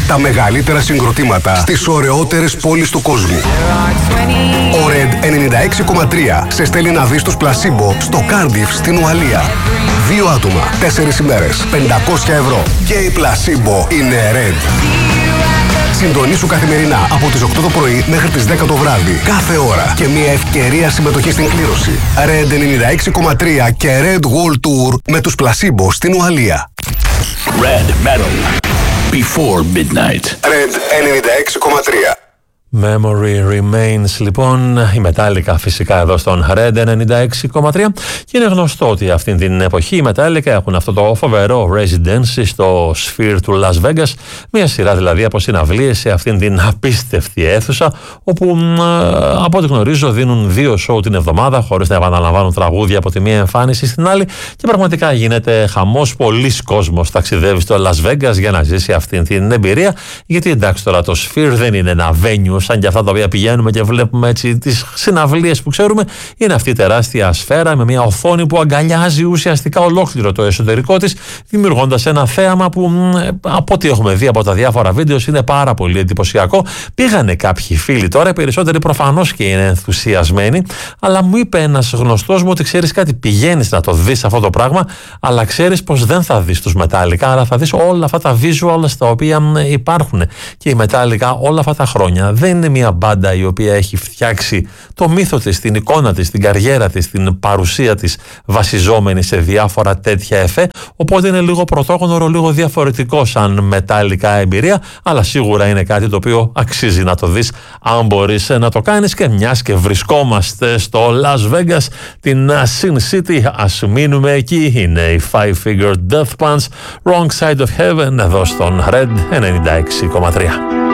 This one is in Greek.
Τα μεγαλύτερα συγκροτήματα στις ωραιότερες πόλεις του κόσμου. Ο Red 96,3 σε στέλνει να δεις τους Placebo στο Cardiff στην Ουαλία. 2 άτομα, 4 ημέρες, 500 ευρώ. Και η Placebo είναι Red. Συντονίσου καθημερινά από τις 8 το πρωί μέχρι τις 10 το βράδυ. Κάθε ώρα και μια ευκαιρία συμμετοχή στην κλήρωση. Red 96,3 και Red World Tour με τους Placebo στην Ουαλία. Red Metal Before Midnight. Red 96,3. Memory Remains, λοιπόν, η Metallica φυσικά εδώ στον Red 96,3, και είναι γνωστό ότι αυτή την εποχή οι Metallica έχουν αυτό το φοβερό residency στο Sphere του Las Vegas, μια σειρά δηλαδή από συναυλίες σε αυτήν την απίστευτη αίθουσα, όπου από ό,τι γνωρίζω δίνουν 2 show την εβδομάδα χωρίς να επαναλαμβάνουν τραγούδια από τη μία εμφάνιση στην άλλη, και πραγματικά γίνεται χαμός. Πολλοί κόσμος ταξιδεύει στο Las Vegas για να ζήσει αυτήν την εμπειρία, γιατί εντάξει τώρα το Sphere δεν είναι ένα venue σαν και αυτά τα οποία πηγαίνουμε και βλέπουμε έτσι τις συναυλίες που ξέρουμε. Είναι αυτή η τεράστια σφαίρα με μια οθόνη που αγκαλιάζει ουσιαστικά ολόκληρο το εσωτερικό της, δημιουργώντας ένα θέαμα που από ό,τι έχουμε δει από τα διάφορα βίντεο είναι πάρα πολύ εντυπωσιακό. Πήγανε κάποιοι φίλοι τώρα, οι περισσότεροι προφανώς και είναι ενθουσιασμένοι, αλλά μου είπε ένας γνωστός μου ότι ξέρεις κάτι, πηγαίνεις να το δεις αυτό το πράγμα, αλλά ξέρεις πως δεν θα δεις τους Metallica, αλλά θα δεις όλα αυτά τα visuals τα οποία υπάρχουν. Και η Metallica όλα αυτά τα χρόνια δεν είναι μια μπάντα η οποία έχει φτιάξει το μύθο της, την εικόνα της, την καριέρα της, την παρουσία της βασιζόμενη σε διάφορα τέτοια εφέ, οπότε είναι λίγο πρωτόγνωρο, λίγο διαφορετικό σαν μετάλλικα εμπειρία, αλλά σίγουρα είναι κάτι το οποίο αξίζει να το δεις αν μπορείς να το κάνεις. Και μιας και βρισκόμαστε στο Las Vegas, την Sin City, ας μείνουμε εκεί. Είναι η Five Finger Death Punch, Wrong Side of Heaven, εδώ στον Red 96,3.